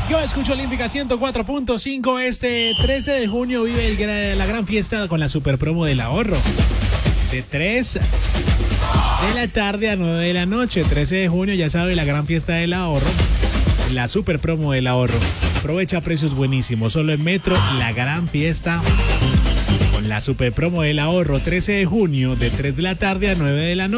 Yo escucho Olímpica 104.5. Este 13 de junio vive la gran fiesta con la super promo del ahorro. De 3 de la tarde a 9 de la noche. 13 de junio, ya sabe, la gran fiesta del ahorro. La super promo del ahorro. Aprovecha precios buenísimos. Solo en Metro, la gran fiesta con la super promo del ahorro. 13 de junio, de 3 de la tarde a 9 de la noche.